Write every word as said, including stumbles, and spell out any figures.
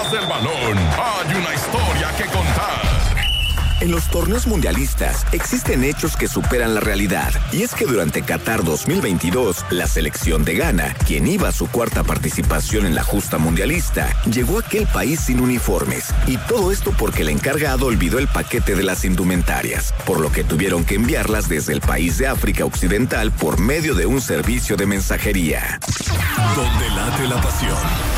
detrás del balón hay una historia que contar. En los torneos mundialistas existen hechos que superan la realidad, y es que durante Qatar dos mil veintidós, la selección de Ghana, quien iba a su cuarta participación en la justa mundialista, llegó a aquel país sin uniformes, y todo esto porque el encargado olvidó el paquete de las indumentarias, por lo que tuvieron que enviarlas desde el país de África Occidental por medio de un servicio de mensajería. Donde late la pasión.